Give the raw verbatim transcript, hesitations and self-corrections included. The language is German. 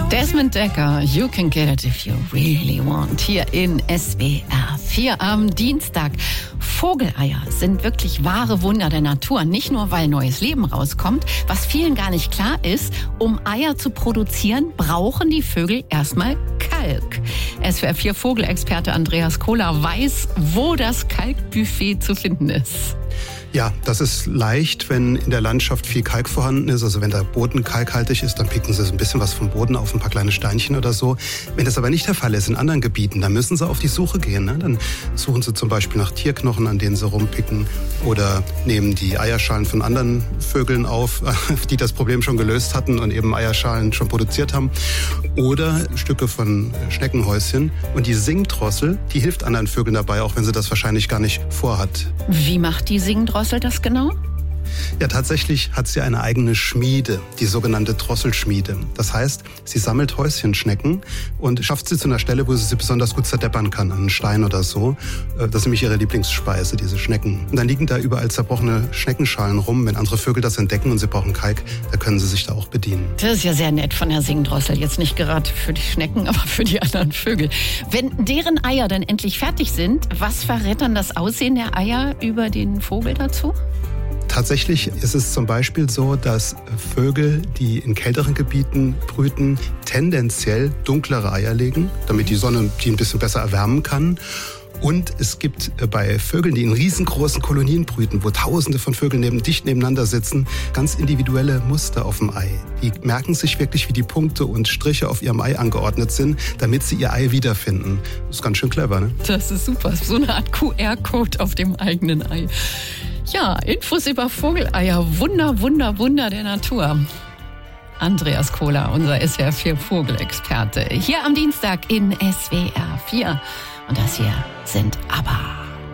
Desmond Dekker, You Can Get It If You Really Want, hier in S W R vier am Dienstag. Vogeleier sind wirklich wahre Wunder der Natur. Nicht nur, weil neues Leben rauskommt. Was vielen gar nicht klar ist, um Eier zu produzieren, brauchen die Vögel erstmal Kalk. S W R vier Vogelexperte Andreas Kohler weiß, wo das Kalkbuffet zu finden ist. Ja, das ist leicht, wenn in der Landschaft viel Kalk vorhanden ist. Also wenn der Boden kalkhaltig ist, dann picken sie so ein bisschen was vom Boden auf, ein paar kleine Steinchen oder so. Wenn das aber nicht der Fall ist in anderen Gebieten, dann müssen sie auf die Suche gehen. Ne? Dann suchen sie zum Beispiel nach Tierknochen, an denen sie rumpicken, oder nehmen die Eierschalen von anderen Vögeln auf, die das Problem schon gelöst hatten und eben Eierschalen schon produziert haben. Oder Stücke von Schneckenhäuschen. Und die Singdrossel, die hilft anderen Vögeln dabei, auch wenn sie das wahrscheinlich gar nicht vorhat. Wie macht die Singdrossel das genau? Ja, tatsächlich hat sie eine eigene Schmiede, die sogenannte Drosselschmiede. Das heißt, sie sammelt Häuschenschnecken und schafft sie zu einer Stelle, wo sie sie besonders gut zerdeppern kann, an einen Stein oder so. Das ist nämlich ihre Lieblingsspeise, diese Schnecken. Und dann liegen da überall zerbrochene Schneckenschalen rum. Wenn andere Vögel das entdecken und sie brauchen Kalk, da können sie sich da auch bedienen. Das ist ja sehr nett von der Singdrossel. Jetzt nicht gerade für die Schnecken, aber für die anderen Vögel. Wenn deren Eier dann endlich fertig sind, was verrät dann das Aussehen der Eier über den Vogel dazu? Tatsächlich ist es zum Beispiel so, dass Vögel, die in kälteren Gebieten brüten, tendenziell dunklere Eier legen, damit die Sonne die ein bisschen besser erwärmen kann. Und es gibt bei Vögeln, die in riesengroßen Kolonien brüten, wo Tausende von Vögeln neben, dicht nebeneinander sitzen, ganz individuelle Muster auf dem Ei. Die merken sich wirklich, wie die Punkte und Striche auf ihrem Ei angeordnet sind, damit sie ihr Ei wiederfinden. Das ist ganz schön clever, ne? Das ist super. So eine Art Q R-Code auf dem eigenen Ei. Ja, Infos über Vogeleier. Wunder, Wunder, Wunder der Natur. Andreas Kohler, unser S W R vier Vogelexperte. Hier am Dienstag in S W R vier. Und das hier sind ABBA.